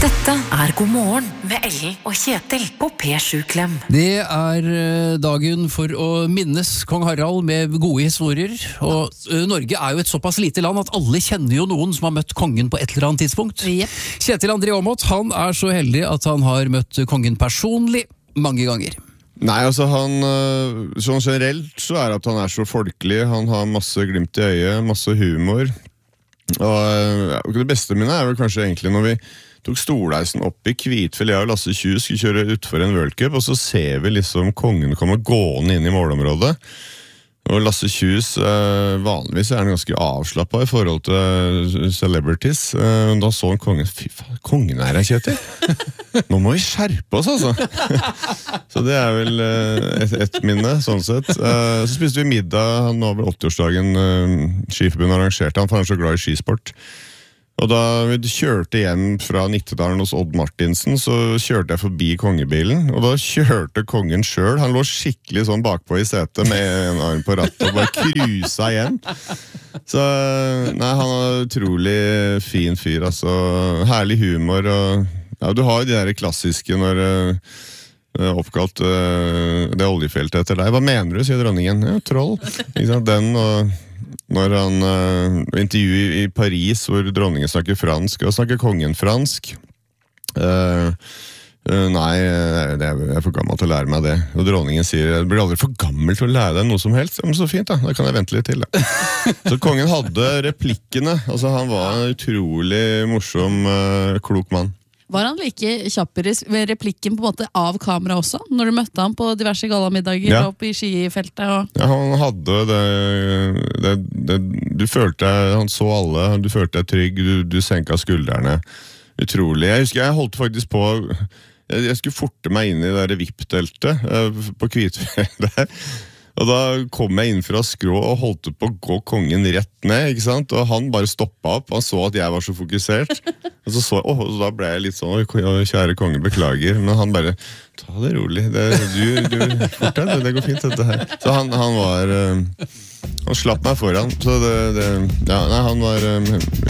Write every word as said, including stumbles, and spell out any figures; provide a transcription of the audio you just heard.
Dette er God morgen med Ellen og Kjetil på P sju Klem. Det er eh, dagen for å minnes kong Harald med gode historier. Og eh, Norge er jo et såpass lite land at alle kjenner jo noen som har møtt kongen på et eller annet tidspunkt. Yep. Kjetil André Aamodt, han er så heldig at han har møtt kongen personlig mange ganger. Nei, altså han, sånn generelt så er det at han er så folkelig. Han har masse glimt i øyet, masse humor. Og det beste mine er vel kanskje egentlig når vi tok Storleisen opp i Kvitfjell, jeg og Lasse Kjus skulle kjøre utfor en World Cup, og så ser vi liksom kongen komme gående inn i målområdet. Og Lasse Kjus, eh, vanligvis er han ganske avslappet i forhold til celebrities. Eh, da så han kongen, fy faen, kongen er her, Kjetil. Nå må vi skjerpe oss, altså. Så det er vel eh, et, et minne, sånn sett. Eh, så spiste vi middag, han var vel åtti-årsdagen, eh, Skiforbundet arrangerte han, for han er så glad i skisport. Og da vi kjørte hjem fra Nittedalen hos Odd Martinsen, så kjørte jeg forbi kongebilen, og da kjørte kongen selv. Han lå skikkelig sånn bakpå i setet med en arm på rattet og bare krusa hjem. Så nei, han er utrolig fin fyr, altså. Herlig humor, og ja, du har jo de der klassiske når uh, oppkalt uh, det oljefeltet etter deg. Hva mener du, sier dronningen? Ja, troll. Ikke sant? Den og når han uh, intervjuer i Paris hvor dronningen snakker fransk og snakker kongen fransk uh, uh, nei, det er, jeg er for gammel til å lære meg det, og dronningen sier jeg blir aldri for gammel til å lære deg noe som helst. Ja, men så fint da, da kan jeg vente litt til da. Så kongen hadde replikkene, altså han var en utrolig morsom, uh, klok mann. Var han like kjapp i replikken på en måte av kamera også, når du møtte ham på diverse gallamiddager Ja. oppe i skifeltet? Og... Ja, han hadde det, det, det du følte, han så alle, du følte deg trygg, du, du senket skuldrene. Utrolig. Jeg husker, jeg holdt faktisk på, jeg, jeg skulle forte meg inn i det der V I P-teltet eh, på Kvitfjell der. Og da kom jeg inn fra skrå og holdt på å gå kongen rett ned, ikke sant? Og han bare stoppet opp, han så at jeg var så fokusert. Og så så jeg, åh, så da ble jeg litt sånn, kjære konge, beklager. Men han bare, ta det rolig, det, du, du, fort deg, det går fint dette her. Så han, han var, han slapp meg foran, så det, det ja, nei, han var